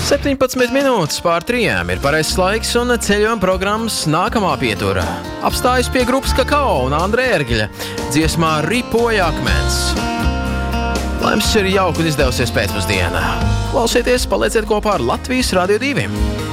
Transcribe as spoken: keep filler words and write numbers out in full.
septiņpadsmit minūtes pār trijām ir pareizs laiks un ceļojuma programmas nākamā pietura. Apstājas pie grupas Kakao un Andra Ērgļa dziesmā Ripoja akmens. Lai jums ir jauka un izdevusies pēcpusdiena. Klausieties, palieciet kopā ar Latvijas Radio divi.